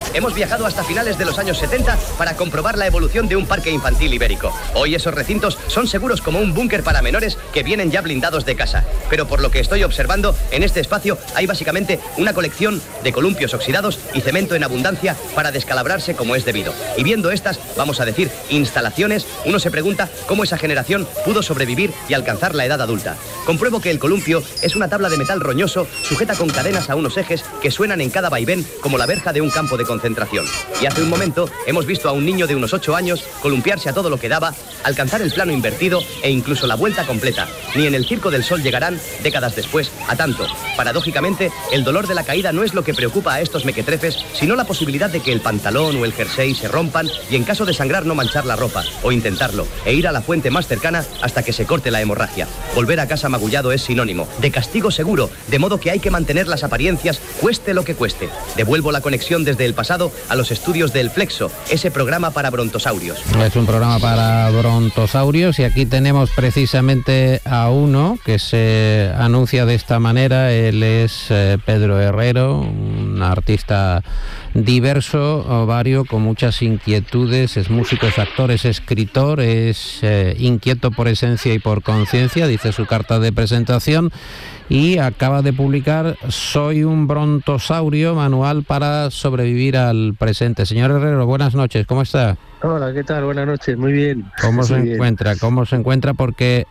hemos viajado hasta finales de los años 70 para comprobar la evolución de un parque infantil ibérico. Hoy esos recintos son seguros como un búnker para menores que vienen ya blindados de casa. Pero por lo que estoy observando, en este espacio hay básicamente una colección de columpios oxidados y cemento en abundancia para descalabrarse como es debido. Y viendo estas, vamos a decir, instalaciones, uno se pregunta cómo esa generación pudo sobrevivir y alcanzar la edad adulta. Compruebo que el columpio es una tabla de metal roñoso sujeta con cadenas a unos ejes que suenan en cada vaivén como la verja de un campo de concentración. Y hace un momento hemos visto a un niño de unos 8 años columpiarse a todo lo que daba, alcanzar el plano invertido e incluso la vuelta completa. Ni en el Circo del Sol llegarán, décadas después, a tanto. Paradójicamente, el dolor de la caída no es lo que preocupa a estos mequetrefes, sino la posibilidad de que el pantalón o el jersey se rompan y en caso de sangrar no manchar la ropa, o intentarlo, e ir a la fuente más cercana hasta que se corte la hemorragia. Volver a casa magullado es sinónimo de castigo seguro, de modo que hay que mantener las apariencias, cueste lo que cueste. Devuelvo la conexión desde el pasado a los estudios del Flexo, ese programa para brontosaurios. Es un programa para brontosaurios y aquí tenemos precisamente a uno que se anuncia de esta manera. Él es Pedro Herrero, un artista diverso, vario, con muchas inquietudes, es músico, es actor, es escritor, es inquieto por esencia y por conciencia, dice su carta de presentación, y acaba de publicar Soy un brontosaurio, manual para sobrevivir al presente. Señor Herrero, buenas noches, ¿cómo está? Hola, ¿qué tal? Buenas noches, muy bien. ¿Cómo se encuentra? ¿Cómo se encuentra? Porque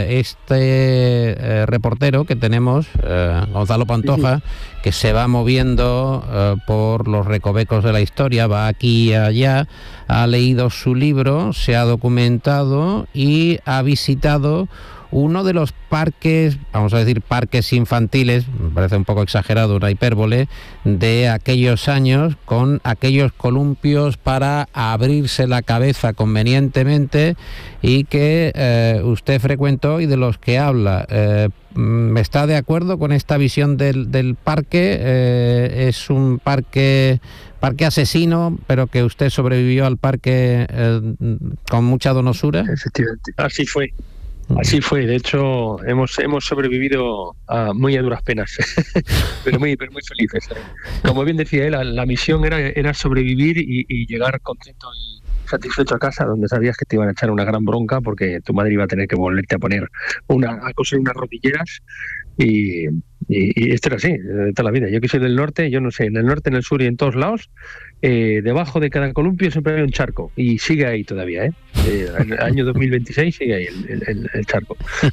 este reportero que tenemos, Gonzalo Pantoja, que se va moviendo por los recovecos de la historia, va aquí y allá, ha leído su libro, se ha documentado y ha visitado uno de los parques, vamos a decir parques infantiles, me parece un poco exagerado, una hipérbole, de aquellos años, con aquellos columpios para abrirse la cabeza convenientemente y que usted frecuentó y de los que habla. ¿Está de acuerdo con esta visión del parque? ¿Es un parque asesino, pero que usted sobrevivió al parque con mucha donosura? Efectivamente, así fue. Así fue, de hecho hemos sobrevivido muy a duras penas, pero muy felices. Como bien decía él, la misión era sobrevivir y llegar contento y satisfecho a casa, donde sabías que te iban a echar una gran bronca porque tu madre iba a tener que volverte a poner a coser unas rodilleras y esto era así, de toda la vida. Yo que soy del norte, yo no sé, en el norte, en el sur y en todos lados, debajo de cada columpio siempre hay un charco y sigue ahí todavía, en el año 2026 sigue ahí el charco.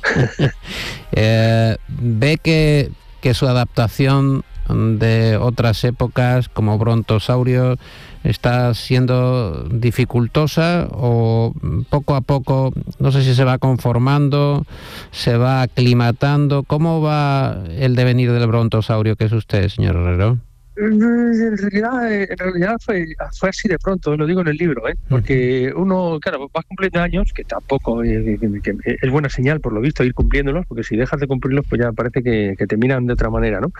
¿Ve que su adaptación de otras épocas como brontosaurio está siendo dificultosa o poco a poco, no sé si se va conformando, se va aclimatando? ¿Cómo va el devenir del brontosaurio que es usted, señor Herrero? En realidad fue así de pronto, lo digo en el libro, porque uno, claro, vas cumpliendo años, que tampoco que es buena señal, por lo visto, ir cumpliéndolos, porque si dejas de cumplirlos, pues ya parece que te miran de otra manera, ¿no?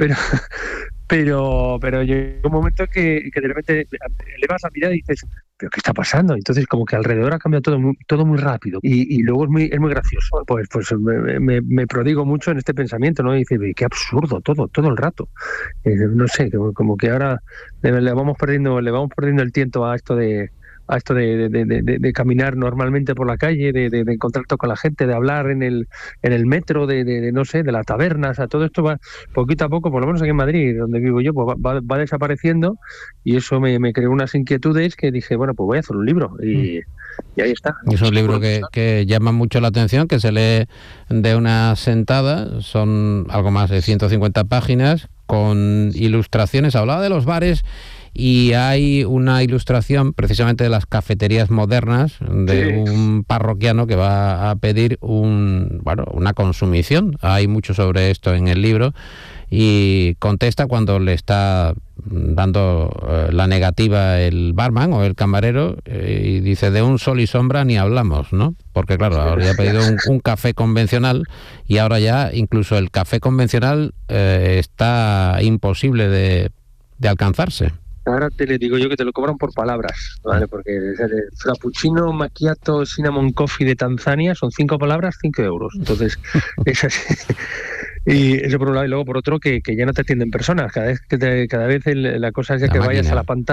Pero llega un momento que de repente elevas la mirada y dices, ¿pero qué está pasando? Entonces como que alrededor ha cambiado todo muy rápido y luego es muy gracioso. Pues me prodigo mucho en este pensamiento, ¿no? Y dice, qué absurdo todo el rato. No sé, como que ahora le vamos perdiendo el tiento a esto de caminar normalmente por la calle, de contacto con la gente, de hablar en el metro, no sé, de las tabernas. A todo esto va poquito a poco, por lo menos aquí en Madrid, donde vivo yo, pues va desapareciendo, y eso me creó unas inquietudes que dije, bueno, pues voy a hacer un libro y ahí está. Es un libro que llama mucho la atención, que se lee de una sentada, son algo más de 150 páginas, con ilustraciones. Hablaba de los bares y hay una ilustración precisamente de las cafeterías modernas de un parroquiano que va a pedir una consumición. Hay mucho sobre esto en el libro y contesta cuando le está dando la negativa el barman o el camarero y dice, de un sol y sombra ni hablamos, ¿no? Porque claro, ahora ya ha pedido un café convencional y ahora ya incluso el café convencional está imposible de alcanzarse. Ahora le digo yo que te lo cobran por palabras, ¿vale? Porque el frappuccino, macchiato, cinnamon coffee de Tanzania son 5 palabras, 5 euros. Entonces, es así. Y eso por un lado, y luego por otro que ya no te atienden personas. Cada vez la cosa es ya que vayas a la pantalla